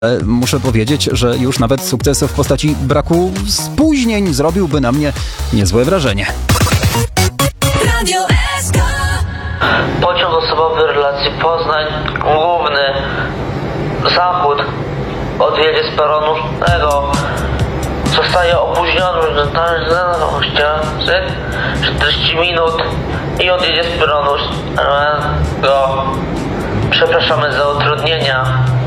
Muszę powiedzieć, że już nawet sukces w postaci braku spóźnień zrobiłby na mnie niezłe wrażenie. Radio SK. Pociąg osobowy relacji Poznań Główny Zachód odjedzie z peronu 6. Zostaje opóźniony na 40 minut i odjedzie z peronu 6. Przepraszamy za utrudnienia.